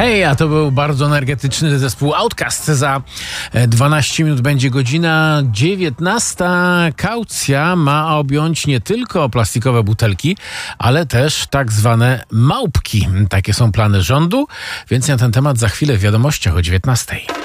Hej, a to był bardzo energetyczny zespół Outcast. Za 12 minut będzie godzina 19. Kaucja ma objąć nie tylko plastikowe butelki, ale też tak zwane małpki. Takie są plany rządu, więc na ten temat za chwilę w wiadomościach o 19.